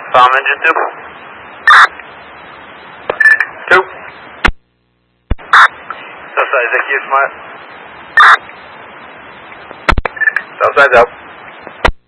Bomb engine 2. 2. Southside, is that you, Smart? Southside's out.